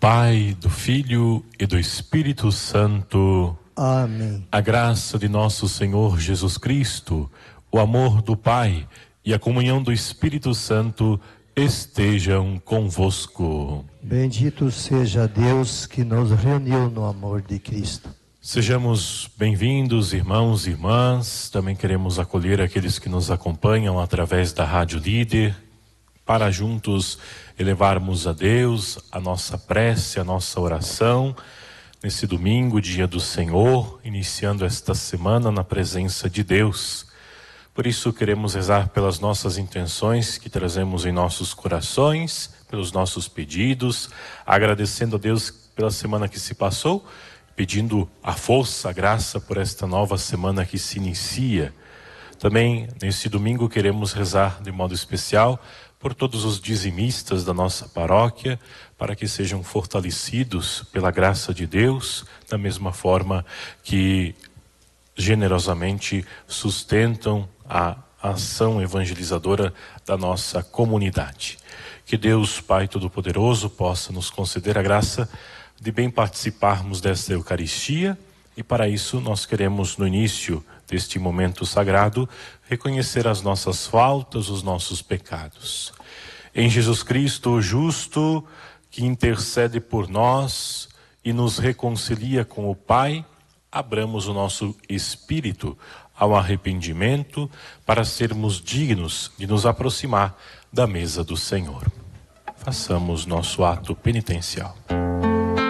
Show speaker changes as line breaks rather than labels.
Pai, do Filho e do Espírito Santo.
Amém.
A graça de nosso Senhor Jesus Cristo, o amor do Pai e a comunhão do Espírito Santo estejam convosco.
Bendito seja Deus que nos reuniu no amor de Cristo.
Sejamos bem-vindos, irmãos e irmãs. Também queremos acolher aqueles que nos acompanham através da Rádio Líder, para juntos elevarmos a Deus a nossa prece, a nossa oração, nesse domingo, dia do Senhor, iniciando esta semana na presença de Deus. Por isso queremos rezar pelas nossas intenções que trazemos em nossos corações, pelos nossos pedidos, agradecendo a Deus pela semana que se passou, pedindo a força, a graça por esta nova semana que se inicia. Também nesse domingo queremos rezar de modo especial por todos os dizimistas da nossa paróquia, para que sejam fortalecidos pela graça de Deus, da mesma forma que generosamente sustentam a ação evangelizadora da nossa comunidade. Que Deus, Pai Todo-Poderoso, possa nos conceder a graça de bem participarmos desta Eucaristia, e para isso nós queremos, no início deste momento sagrado, reconhecer as nossas faltas, os nossos pecados. Em Jesus Cristo, o justo, que intercede por nós e nos reconcilia com o Pai, abramos o nosso espírito ao arrependimento para sermos dignos de nos aproximar da mesa do Senhor. Façamos nosso ato penitencial.